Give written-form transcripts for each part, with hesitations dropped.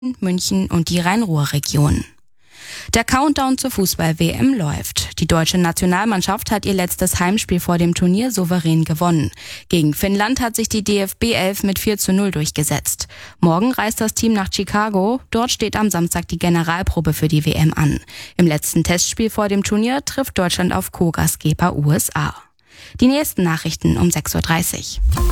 München und die Rhein-Ruhr-Region. Der Countdown zur Fußball-WM läuft. Die deutsche Nationalmannschaft hat ihr letztes Heimspiel vor dem Turnier souverän gewonnen. Gegen Finnland hat sich die DFB 11 mit 4:0 durchgesetzt. Morgen reist das Team nach Chicago. Dort steht am Samstag die Generalprobe für die WM an. Im letzten Testspiel vor dem Turnier trifft Deutschland auf Co-Gastgeber USA. Die nächsten Nachrichten um 6:30 Uhr.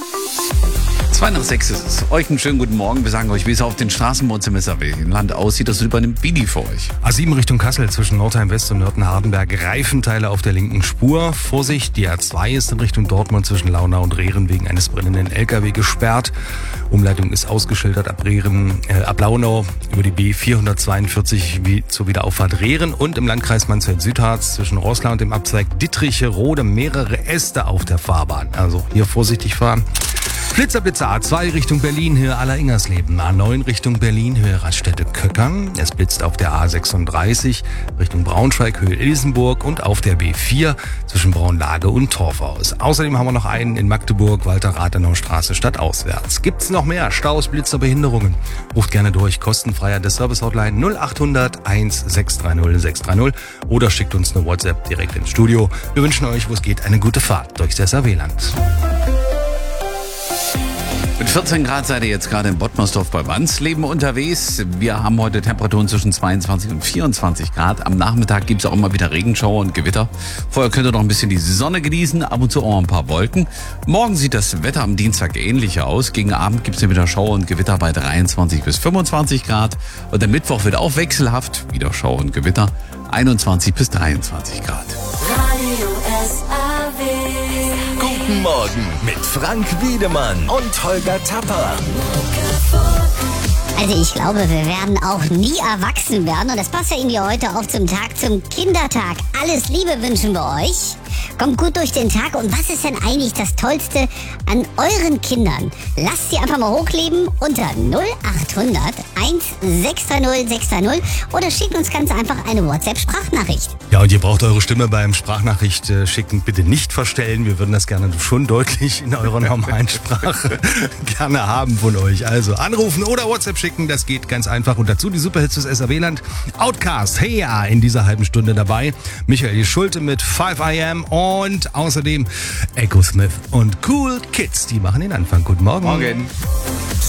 5:05 ist es. Euch einen schönen guten Morgen. Wir sagen euch, wie es auf den Straßen bei uns im Land aussieht. Das übernimmt Bidi für euch. A7 Richtung Kassel zwischen Nordheim West und Nörten-Hardenberg. Reifenteile auf der linken Spur. Vorsicht, die A2 ist in Richtung Dortmund zwischen Launau und Rehren wegen eines brennenden LKW gesperrt. Umleitung ist ausgeschildert ab Launau über die B442 zur Wiederauffahrt Rehren und im Landkreis Mansfeld-Südharz zwischen Roßlau und dem Abzweig Dittriche-Rode mehrere Äste auf der Fahrbahn. Also hier vorsichtig fahren. Blitzer A2 Richtung Berlin, Höhe Aller-Ingersleben. A9 Richtung Berlin, Höhe Raststätte-Köckern. Es blitzt auf der A36 Richtung Braunschweig, Höhe Ilsenburg und auf der B4 zwischen Braunlage und Torfhaus. Außerdem haben wir noch einen in Magdeburg, Walter-Rathenau-Straße stadtauswärts. Gibt's noch mehr Staus, Blitzer, Behinderungen? Ruft gerne durch, kostenfrei an der Service-Hotline 0800 1630 630 oder schickt uns eine WhatsApp direkt ins Studio. Wir wünschen euch, wo es geht, eine gute Fahrt durchs SRW-Land. Mit 14 Grad seid ihr jetzt gerade in Bottmersdorf bei Wandsleben unterwegs. Wir haben heute Temperaturen zwischen 22 und 24 Grad. Am Nachmittag gibt es auch immer wieder Regenschauer und Gewitter. Vorher könnt ihr noch ein bisschen die Sonne genießen, ab und zu auch ein paar Wolken. Morgen sieht das Wetter am Dienstag ähnlicher aus. Gegen Abend gibt es ja wieder Schauer und Gewitter bei 23 bis 25 Grad. Und der Mittwoch wird auch wechselhaft, wieder Schauer und Gewitter, 21 bis 23 Grad. Guten Morgen mit Frank Wiedemann und Holger Tapper. Also ich glaube, wir werden auch nie erwachsen werden und das passt ja irgendwie heute auch zum Kindertag. Alles Liebe wünschen wir euch. Kommt gut durch den Tag und was ist denn eigentlich das Tollste an euren Kindern? Lasst sie einfach mal hochleben unter 0800 1630 630 oder schickt uns ganz einfach eine WhatsApp-Sprachnachricht. Ja, und ihr braucht eure Stimme beim Sprachnachricht schicken bitte nicht verstellen. Wir würden das gerne schon deutlich in eurer normalen Sprache gerne haben von euch. Also anrufen oder WhatsApp schicken, das geht ganz einfach. Und dazu die Superhits des SRW-Land. Outcast, hey ja, in dieser halben Stunde dabei. Michael Schulte mit 5 AM und außerdem Echo Smith und Cool Kids. Die machen den Anfang. Guten Morgen. Morgen.